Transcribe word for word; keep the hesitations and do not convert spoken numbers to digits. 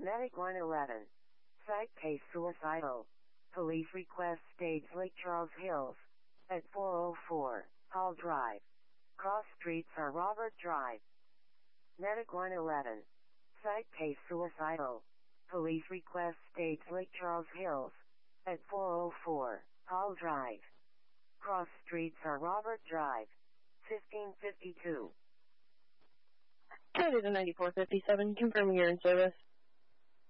Medic one eleven. Site case suicidal. Police request stage Lake Charles Hills. At four oh four, Hall Drive. Cross streets are Robert Drive. Medic one eleven. Site case suicidal. Police request stage Lake Charles Hills. At four oh four, Hall Drive. Cross streets are Robert Drive. fifteen fifty-two. Code ninety-four fifty-seven, confirming you're in service.